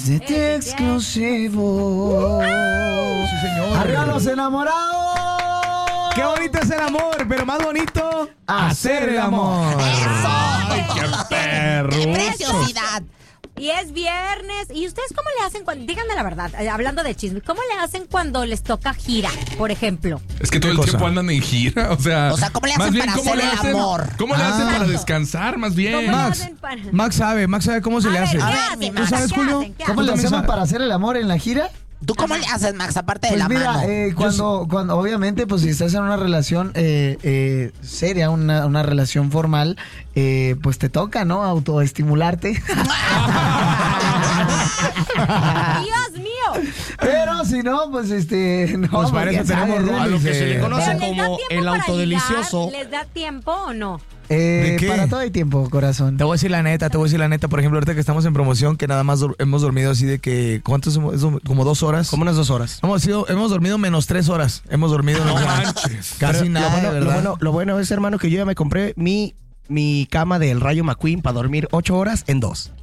Es de ti exclusivo. Sí, señor. ¡Arriba los enamorados! Qué bonito es el amor, pero más bonito hacer el amor. ¡Ay, qué perro! ¡Qué preciosidad! Y es viernes. ¿Y ustedes cómo le hacen cuando, díganme la verdad, hablando de chisme, cómo le hacen cuando les toca gira, por ejemplo? Es que todo el tiempo andan en gira, o sea, ¿cómo le más hacen bien, para ¿cómo hacer le el hacen? amor? ¿Cómo le hacen para descansar, más bien? ¿Cómo le Max, hacen para- Max sabe cómo se le hace. ¿Qué A ver, hacen, mi Max? Max. ¿Tú sabes, ¿Qué Julio? hacen? ¿Qué ¿Cómo hacen? le también hacemos sabes. para hacer el amor en la gira? ¿Tú cómo le haces, Max, aparte de Pues la mira, mano? cuando obviamente, pues si estás en una relación seria, una relación formal, pues te toca, ¿no? Autoestimularte. ¡Dios mío! Pero si no, pues no. Pues para porque eso tenemos sabes, ¿no? Rulo, A lo que se le conoce ¿Pero les da como tiempo el para autodelicioso. ligar? ¿Les da tiempo o no? ¿De qué? Para todo hay tiempo, corazón. Te voy a decir la neta, por ejemplo, ahorita que estamos en promoción, que nada más hemos dormido así de que, ¿cuántos hemos? Como 2 horas. Como unas 2 horas. Hemos dormido menos 3 horas. Hemos dormido No o sea, manches. casi Pero nada, ¿verdad? lo bueno es, hermano, que yo ya me compré mi cama del Rayo McQueen para dormir 8 horas en 2.